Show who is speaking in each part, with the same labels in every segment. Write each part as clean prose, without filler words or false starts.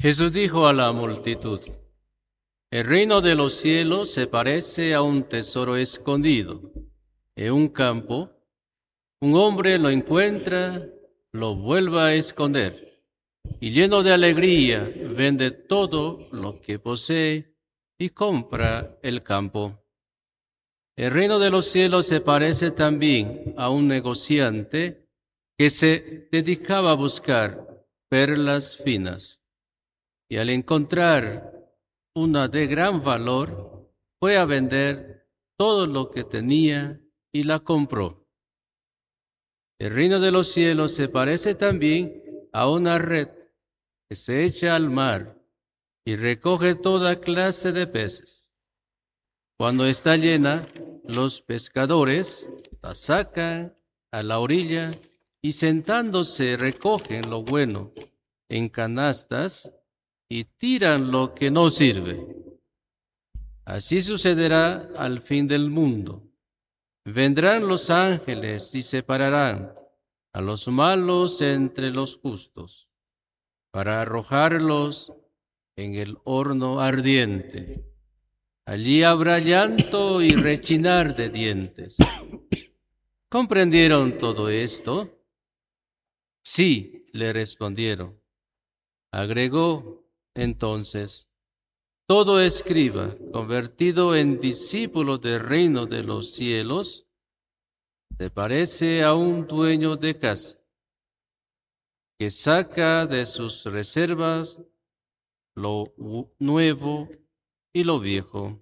Speaker 1: Jesús dijo a la multitud: el reino de los cielos se parece a un tesoro escondido en un campo. Un hombre lo encuentra, lo vuelve a esconder, y lleno de alegría vende todo lo que posee y compra el campo. El reino de los cielos se parece también a un negociante que se dedicaba a buscar perlas finas, y al encontrar una de gran valor, fue a vender todo lo que tenía y la compró. El reino de los cielos se parece también a una red que se echa al mar y recoge toda clase de peces. Cuando está llena, los pescadores la sacan a la orilla y sentándose recogen lo bueno en canastas y tiran lo que no sirve. Así sucederá al fin del mundo. Vendrán los ángeles y separarán a los malos entre los justos, para arrojarlos en el horno ardiente. Allí habrá llanto y rechinar de dientes. ¿Comprendieron todo esto? Sí, le respondieron. Agregó entonces: todo escriba convertido en discípulo del reino de los cielos se parece a un dueño de casa que saca de sus reservas lo nuevo y lo viejo.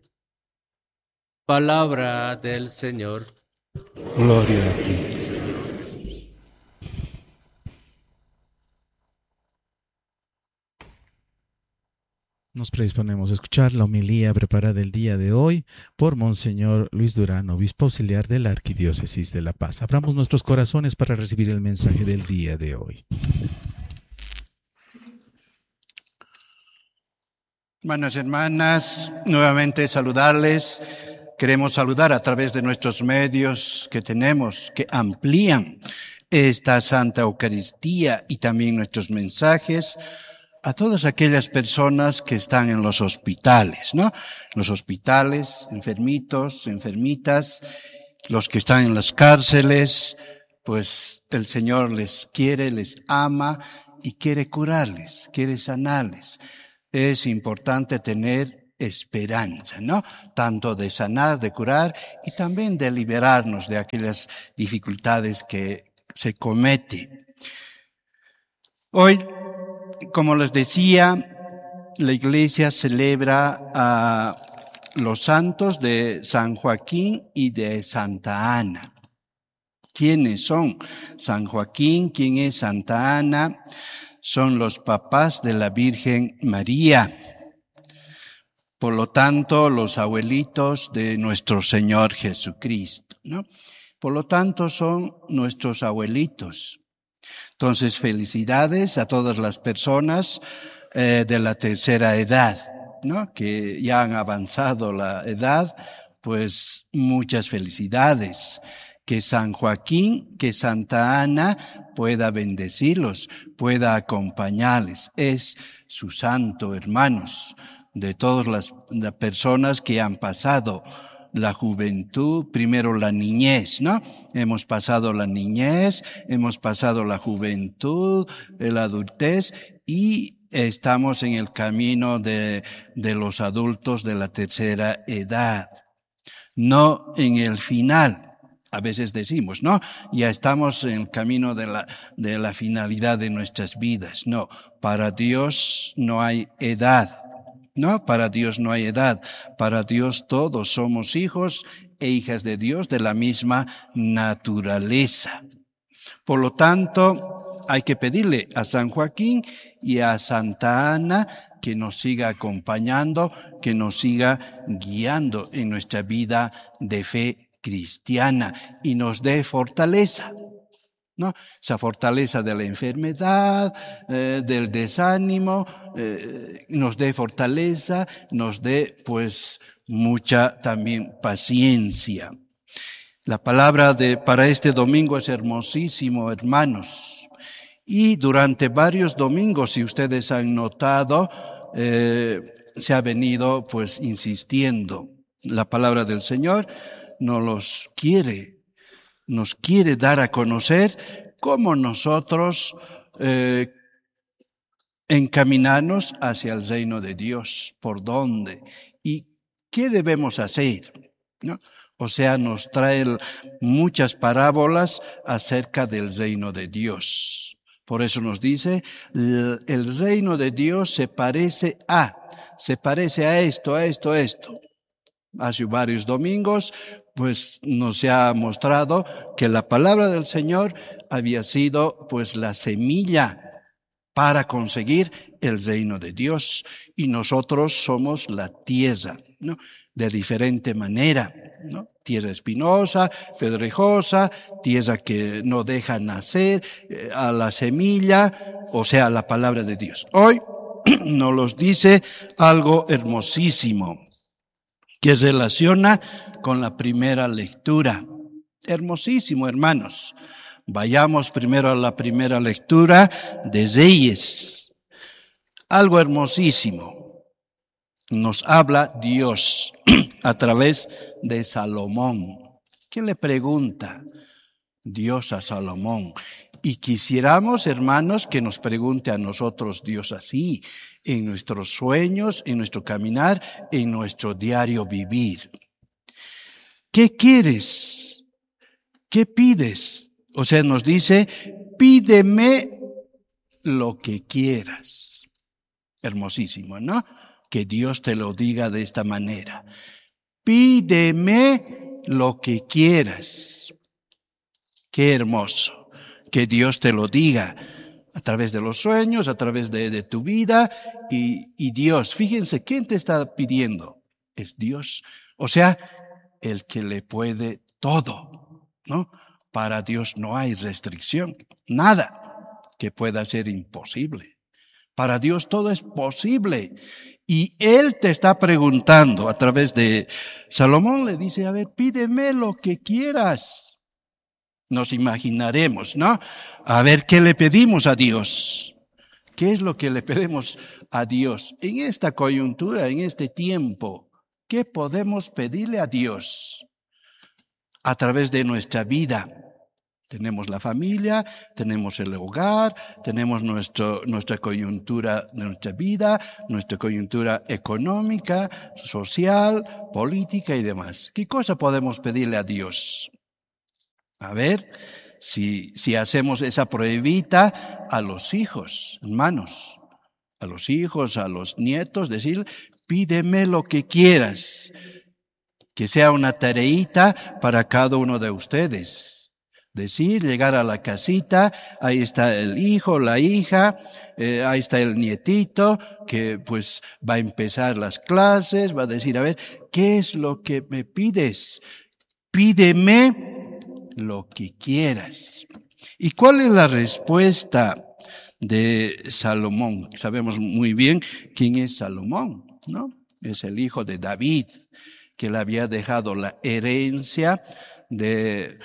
Speaker 1: Palabra del Señor.
Speaker 2: Gloria a ti. Nos predisponemos a escuchar la homilía preparada el día de hoy por Monseñor Luis Durán, obispo auxiliar de la Arquidiócesis de La Paz. Abramos nuestros corazones para recibir el mensaje del día de hoy.
Speaker 3: Hermanos y hermanas, nuevamente saludarles. Queremos saludar a través de nuestros medios que tenemos, que amplían esta Santa Eucaristía y también nuestros mensajes a todas aquellas personas que están en los hospitales, ¿no? Los hospitales, enfermitos, enfermitas, los que están en las cárceles, pues el Señor les quiere, les ama y quiere curarles, quiere sanarles. Es importante tener esperanza, ¿no? Tanto de sanar, de curar y también de liberarnos de aquellas dificultades que se cometen. Hoy, como les decía, la Iglesia celebra a los santos de San Joaquín y de Santa Ana. ¿Quiénes son San Joaquín? ¿Quién es Santa Ana? Son los papás de la Virgen María. Por lo tanto, los abuelitos de nuestro Señor Jesucristo, ¿no? Por lo tanto, son nuestros abuelitos. Entonces, felicidades a todas las personas de la tercera edad, ¿no? Que ya han avanzado la edad, pues muchas felicidades. Que San Joaquín, que Santa Ana pueda bendecirlos, pueda acompañarles. Es su santo, hermanos, de todas las personas que han pasado la juventud, primero la niñez, ¿no? Hemos pasado la niñez, hemos pasado la juventud, la adultez y estamos en el camino de los adultos de la tercera edad. No en el final. A veces decimos, no, ya estamos en el camino de la finalidad de nuestras vidas. No, para Dios no hay edad. No, para Dios no hay edad. Para Dios todos somos hijos e hijas de Dios de la misma naturaleza. Por lo tanto, hay que pedirle a San Joaquín y a Santa Ana que nos siga acompañando, que nos siga guiando en nuestra vida de fe cristiana y nos dé fortaleza, ¿no? Esa fortaleza de la enfermedad, del desánimo, nos dé fortaleza, nos dé pues mucha también paciencia. La palabra para este domingo es hermosísimo, hermanos. Y durante varios domingos, si ustedes han notado, se ha venido pues insistiendo. La palabra del Señor nos quiere dar a conocer cómo nosotros encaminarnos hacia el reino de Dios, por dónde y qué debemos hacer, ¿no? O sea, nos trae muchas parábolas acerca del reino de Dios. Por eso nos dice, el reino de Dios se parece a esto. Hace varios domingos, pues nos ha mostrado que la palabra del Señor había sido, pues, la semilla para conseguir el reino de Dios. Y nosotros somos la tierra, ¿no? De diferente manera, ¿no? Tierra espinosa, pedregosa, tierra que no deja nacer a la semilla, o sea, la palabra de Dios. Hoy nos dice algo hermosísimo que se relaciona con la primera lectura. Hermosísimo, hermanos. Vayamos primero a la primera lectura de Reyes. Algo hermosísimo. Nos habla Dios a través de Salomón. ¿Qué le pregunta Dios a Salomón? Y quisiéramos, hermanos, que nos pregunte a nosotros Dios así, en nuestros sueños, en nuestro caminar, en nuestro diario vivir. ¿Qué quieres? ¿Qué pides? O sea, nos dice, pídeme lo que quieras. Hermosísimo, ¿no? Que Dios te lo diga de esta manera. Pídeme lo que quieras. Qué hermoso que Dios te lo diga a través de los sueños, a través de tu vida. Y Dios, fíjense, ¿quién te está pidiendo? Es Dios. O sea, el que le puede todo, ¿no? Para Dios no hay restricción, nada que pueda ser imposible. Para Dios todo es posible. Y Él te está preguntando a través de Salomón, le dice, a ver, pídeme lo que quieras. Nos imaginaremos, ¿no? A ver, ¿qué le pedimos a Dios? ¿Qué es lo que le pedimos a Dios? En esta coyuntura, en este tiempo, ¿qué podemos pedirle a Dios? A través de nuestra vida. Tenemos la familia, tenemos el hogar, tenemos nuestra coyuntura de nuestra vida, nuestra coyuntura económica, social, política y demás. ¿Qué cosa podemos pedirle a Dios? A ver, si hacemos esa pruebita a los hijos, hermanos, a los hijos, a los nietos, decir, pídeme lo que quieras, que sea una tareita para cada uno de ustedes. Decir, llegar a la casita, ahí está el hijo, la hija, ahí está el nietito, que pues va a empezar las clases, va a decir, a ver, ¿qué es lo que me pides? Pídeme lo que quieras. ¿Y cuál es la respuesta de Salomón? Sabemos muy bien quién es Salomón, ¿no? Es el hijo de David, que le había dejado la herencia de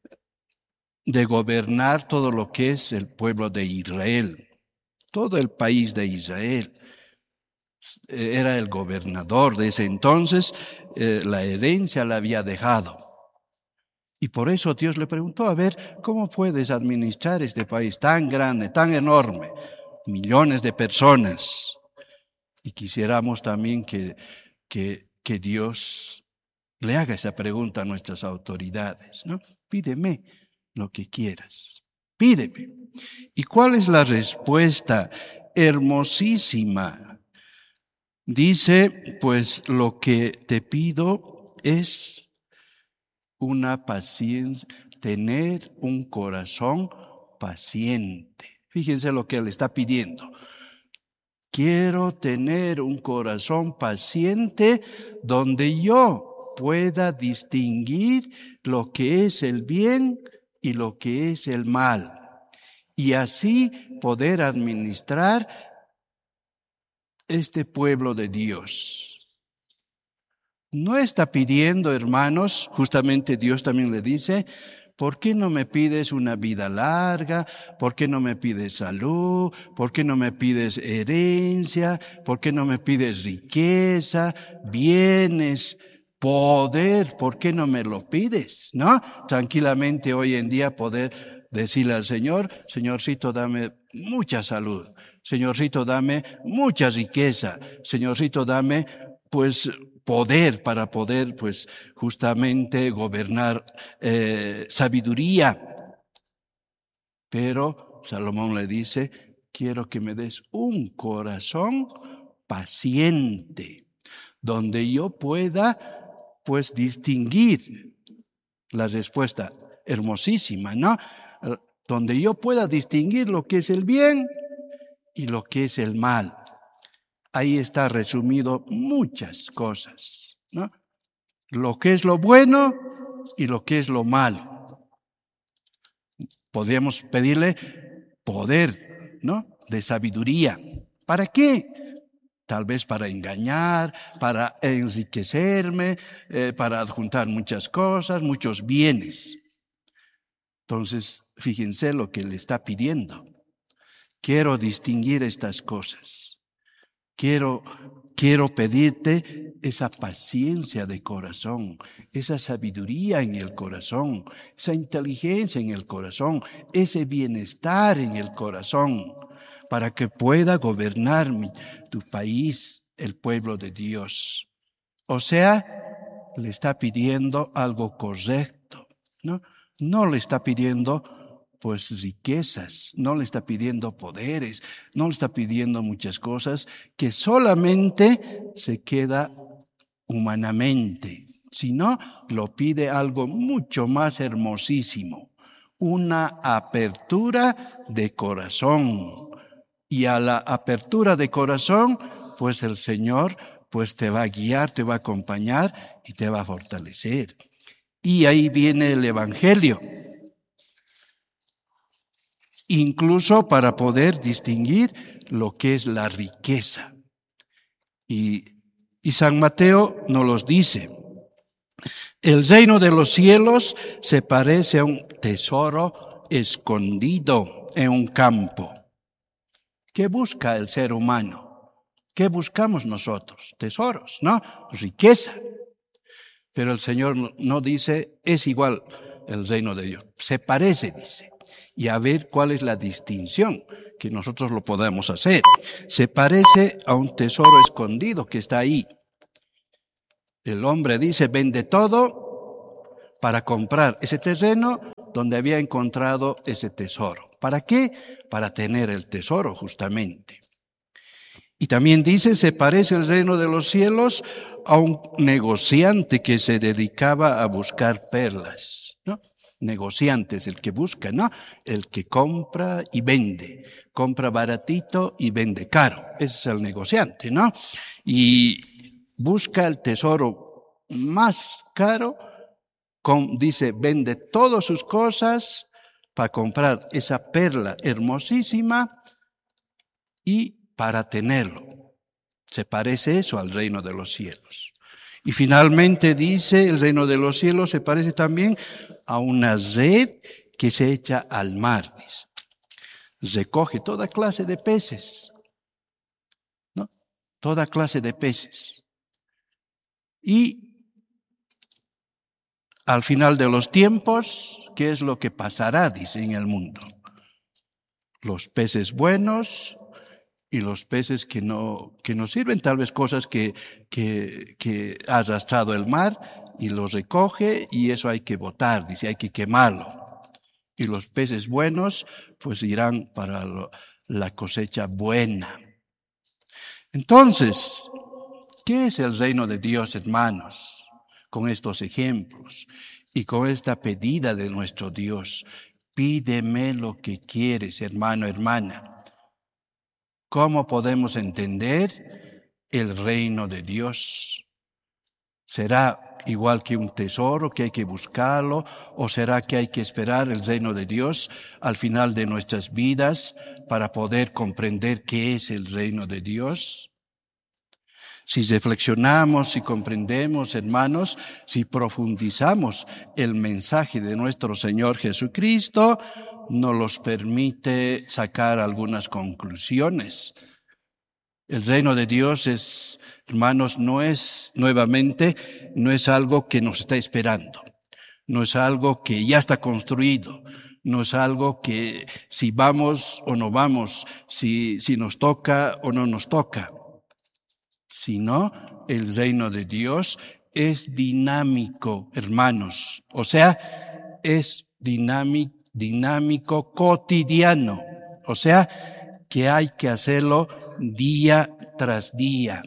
Speaker 3: gobernar todo lo que es el pueblo de Israel, todo el país de Israel. Era el gobernador de ese entonces, la herencia la había dejado. Y por eso Dios le preguntó, a ver, ¿cómo puedes administrar este país tan grande, tan enorme? Millones de personas. Y quisiéramos también que Dios le haga esa pregunta a nuestras autoridades, ¿no? Pídeme lo que quieras. Pídeme. ¿Y cuál es la respuesta? Hermosísima. Dice, pues lo que te pido es una paciencia, tener un corazón paciente. Fíjense lo que él está pidiendo. Quiero tener un corazón paciente donde yo pueda distinguir lo que es el bien y lo que es el mal, y así poder administrar este pueblo de Dios. No está pidiendo, hermanos, justamente Dios también le dice, ¿Por qué no me pides una vida larga? ¿Por qué no me pides salud? ¿Por qué no me pides herencia? ¿Por qué no me pides riqueza, bienes, poder? ¿Por qué no me lo pides? ¿No? Tranquilamente hoy en día poder decirle al Señor, Señorcito, dame mucha salud. Señorcito, dame mucha riqueza. Señorcito, dame, pues, poder para poder, pues, justamente gobernar, sabiduría. Pero Salomón le dice, quiero que me des un corazón paciente, donde yo pueda, pues, distinguir la respuesta hermosísima, ¿no? Donde yo pueda distinguir lo que es el bien y lo que es el mal. Ahí está resumido muchas cosas, ¿no? Lo que es lo bueno y lo que es lo malo. Podríamos pedirle poder, ¿no? De sabiduría. ¿Para qué? Tal vez para engañar, para enriquecerme, para adjuntar muchas cosas, muchos bienes. Entonces, fíjense lo que le está pidiendo. Quiero distinguir estas cosas. Quiero pedirte esa paciencia de corazón, esa sabiduría en el corazón, esa inteligencia en el corazón, ese bienestar en el corazón, para que pueda gobernar tu país, el pueblo de Dios. O sea, le está pidiendo algo correcto, ¿no? No le está pidiendo pues riquezas, no le está pidiendo poderes, no le está pidiendo muchas cosas que solamente se queda humanamente, sino lo pide algo mucho más hermosísimo, una apertura de corazón. Y a la apertura de corazón, pues el Señor pues te va a guiar, te va a acompañar y te va a fortalecer. Y ahí viene el Evangelio. Incluso para poder distinguir lo que es la riqueza. Y San Mateo nos los dice, el reino de los cielos se parece a un tesoro escondido en un campo. ¿Qué busca el ser humano? ¿Qué buscamos nosotros? Tesoros, ¿no? Riqueza. Pero el Señor no dice, es igual el reino de Dios. Se parece, dice. Y a ver cuál es la distinción, que nosotros lo podemos hacer. Se parece a un tesoro escondido que está ahí. El hombre dice, vende todo para comprar ese terreno donde había encontrado ese tesoro. ¿Para qué? Para tener el tesoro justamente. Y también dice, se parece el reino de los cielos a un negociante que se dedicaba a buscar perlas, ¿no? Negociante es el que busca, ¿no? El que compra y vende. Compra baratito y vende caro. Ese es el negociante, ¿no? Y busca el tesoro más caro, dice, vende todas sus cosas para comprar esa perla hermosísima y para tenerlo. Se parece eso al reino de los cielos. Y finalmente dice, el reino de los cielos se parece también a una red que se echa al mar, dice. Recoge toda clase de peces, ¿no? Toda clase de peces. Y al final de los tiempos, ¿qué es lo que pasará? Dice en el mundo. Los peces buenos y los peces que no sirven, tal vez cosas que ha arrastrado el mar y los recoge y eso hay que botar, dice, hay que quemarlo. Y los peces buenos pues irán para la cosecha buena. Entonces, ¿qué es el reino de Dios, hermanos? Con estos ejemplos y con esta pedida de nuestro Dios, pídeme lo que quieres, hermano, hermana. ¿Cómo podemos entender el reino de Dios? ¿Será igual que un tesoro que hay que buscarlo? ¿O será que hay que esperar el reino de Dios al final de nuestras vidas para poder comprender qué es el reino de Dios? Si reflexionamos, si comprendemos, hermanos, si profundizamos el mensaje de nuestro Señor Jesucristo, nos los permite sacar algunas conclusiones. El reino de Dios es, hermanos, no es algo que nos está esperando. No es algo que ya está construido. No es algo que si vamos o no vamos, si nos toca o no nos toca. Sino el reino de Dios es dinámico, hermanos. O sea, es dinámico cotidiano. O sea, que hay que hacerlo día tras día,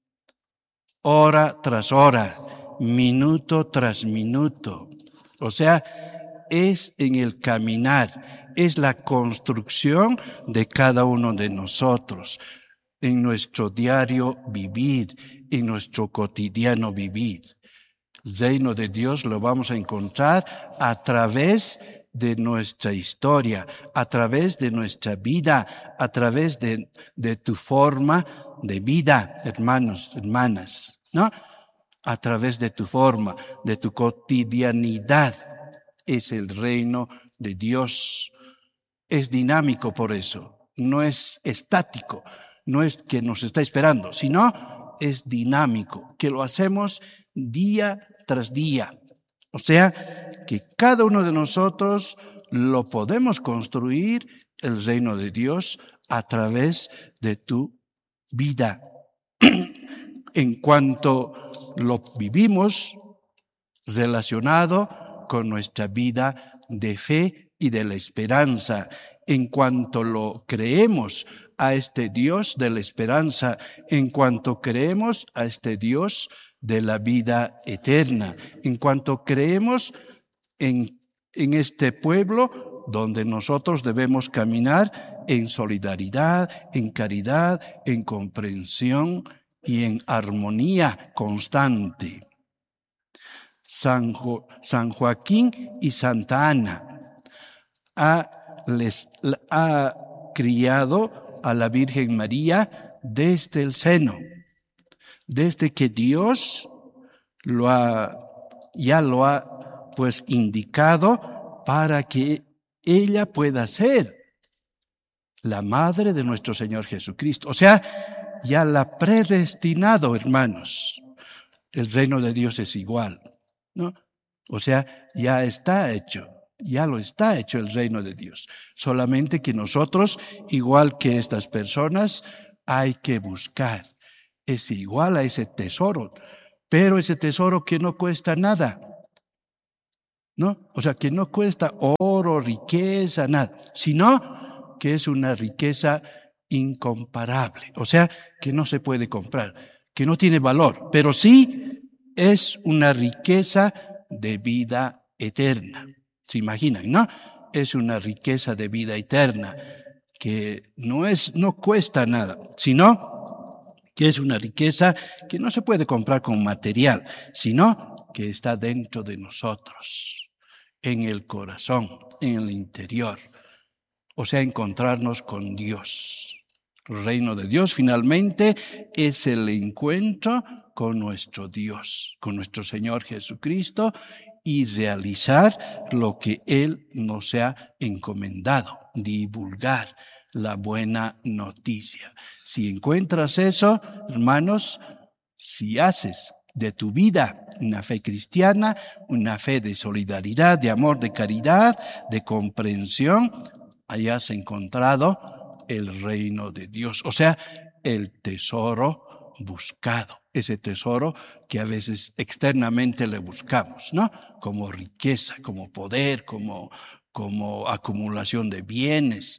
Speaker 3: hora tras hora, minuto tras minuto. O sea, es en el caminar, es la construcción de cada uno de nosotros, en nuestro diario vivir, en nuestro cotidiano vivir. El reino de Dios lo vamos a encontrar a través de nuestra historia, a través de nuestra vida, a través de tu forma de vida, hermanos, hermanas, ¿no? A través de tu forma, de tu cotidianidad. Es el reino de Dios. Es dinámico por eso, no es estático, no es que nos está esperando, sino es dinámico, que lo hacemos día tras día. O sea, que cada uno de nosotros lo podemos construir, el reino de Dios, a través de tu vida. En cuanto lo vivimos relacionado con nuestra vida de fe y de la esperanza, en cuanto lo creemos a este Dios de la esperanza, en cuanto creemos a este Dios de la vida eterna, en cuanto creemos en este pueblo donde nosotros debemos caminar en solidaridad, en caridad, en comprensión y en armonía constante. San Joaquín y Santa Ana ha criado a la Virgen María desde el seno, desde que Dios ya lo ha pues indicado para que ella pueda ser la madre de nuestro Señor Jesucristo. O sea, ya la ha predestinado, hermanos. El reino de Dios es igual, ¿no? O sea, ya está hecho. Ya lo está hecho el reino de Dios. Solamente que nosotros, igual que estas personas, hay que buscar. Es igual a ese tesoro, pero ese tesoro que no cuesta nada, ¿no? O sea, que no cuesta oro, riqueza, nada, sino que es una riqueza incomparable. O sea, que no se puede comprar, que no tiene valor, pero sí es una riqueza de vida eterna. ¿Se imaginan, no? Es una riqueza de vida eterna que no cuesta nada, sino que es una riqueza que no se puede comprar con material, sino que está dentro de nosotros, en el corazón, en el interior. O sea, encontrarnos con Dios. El reino de Dios finalmente es el encuentro con nuestro Dios, con nuestro Señor Jesucristo, y realizar lo que Él nos ha encomendado, divulgar la buena noticia. Si encuentras eso, hermanos, si haces de tu vida una fe cristiana, una fe de solidaridad, de amor, de caridad, de comprensión, hayas encontrado el reino de Dios, o sea, el tesoro buscado, ese tesoro que a veces externamente le buscamos, ¿no? Como riqueza, como poder, como acumulación de bienes,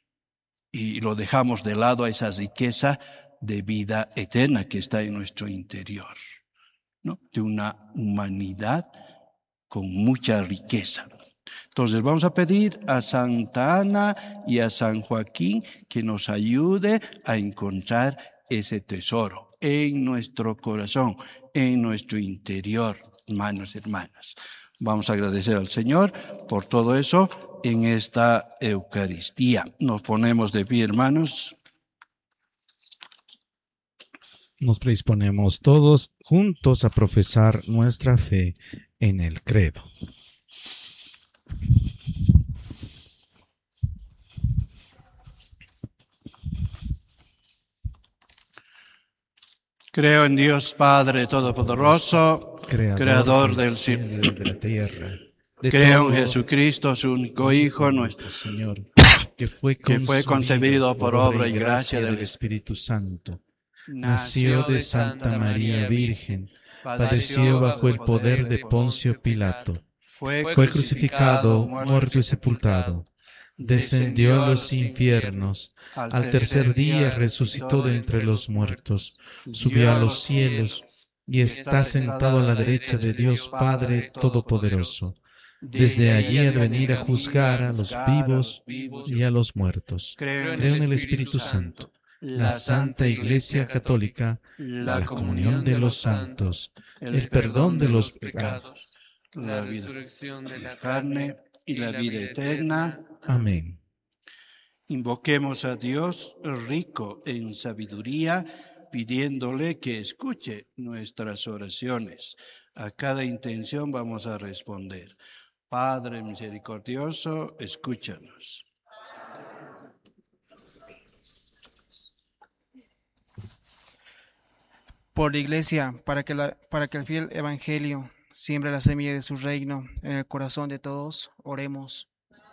Speaker 3: y lo dejamos de lado a esa riqueza de vida eterna que está en nuestro interior, ¿no? De una humanidad con mucha riqueza. Entonces vamos a pedir a Santa Ana y a San Joaquín que nos ayude a encontrar ese tesoro en nuestro corazón, en nuestro interior, hermanos y hermanas. Vamos a agradecer al Señor por todo eso en esta Eucaristía. Nos ponemos de pie, hermanos.
Speaker 2: Nos predisponemos todos juntos a profesar nuestra fe en el credo.
Speaker 3: Creo en Dios Padre Todopoderoso, Creador del cielo
Speaker 2: y de la tierra.
Speaker 3: Creo en Jesucristo, su único Hijo, nuestro
Speaker 2: Señor,
Speaker 3: que fue concebido por obra y gracia del
Speaker 2: Espíritu Santo. Nació de Santa María Virgen, padeció bajo el poder de Poncio Pilato, fue crucificado, muerto y sepultado, descendió a los infiernos, al tercer día resucitó de entre los muertos, subió a los cielos y está sentado a la derecha de Dios Padre Todopoderoso. Desde allí ha de venir a juzgar a los vivos y a los muertos. Creo en el Espíritu Santo, la Santa Iglesia Católica, la comunión de los santos, el perdón de los pecados,
Speaker 3: la resurrección de la carne y la vida eterna.
Speaker 2: Amén.
Speaker 3: Invoquemos a Dios rico en sabiduría, pidiéndole que escuche nuestras oraciones. A cada intención vamos a responder. Padre misericordioso, escúchanos.
Speaker 4: Por la Iglesia, para que el fiel Evangelio siembre la semilla de su reino en el corazón de todos, oremos.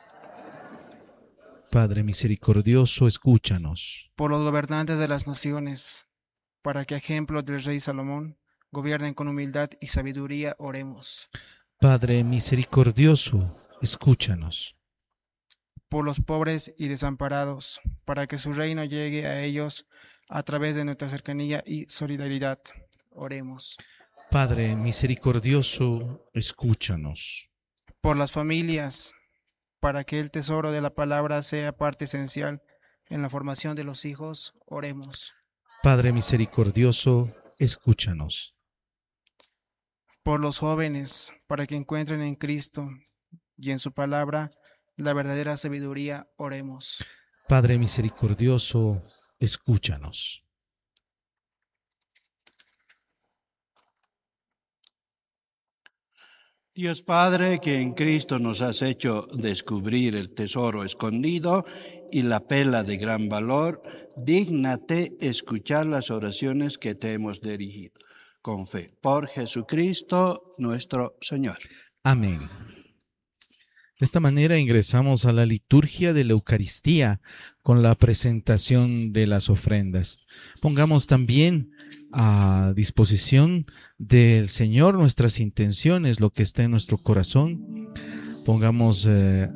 Speaker 2: Padre misericordioso, escúchanos.
Speaker 4: Por los gobernantes de las naciones, para que, a ejemplo del rey Salomón, gobiernen con humildad y sabiduría, oremos.
Speaker 2: Padre misericordioso, escúchanos.
Speaker 4: Por los pobres y desamparados, para que su reino llegue a ellos a través de nuestra cercanía y solidaridad, oremos.
Speaker 2: Padre misericordioso, escúchanos.
Speaker 4: Por las familias, para que el tesoro de la palabra sea parte esencial en la formación de los hijos, oremos.
Speaker 2: Padre misericordioso, escúchanos.
Speaker 4: Por los jóvenes, para que encuentren en Cristo y en su palabra la verdadera sabiduría, oremos.
Speaker 2: Padre misericordioso, escúchanos.
Speaker 3: Dios Padre, que en Cristo nos has hecho descubrir el tesoro escondido y la perla de gran valor, dígnate escuchar las oraciones que te hemos dirigido. Con fe, por Jesucristo nuestro Señor.
Speaker 2: Amén. De esta manera ingresamos a la liturgia de la Eucaristía con la presentación de las ofrendas. Pongamos también a disposición del Señor nuestras intenciones, lo que está en nuestro corazón. Pongamos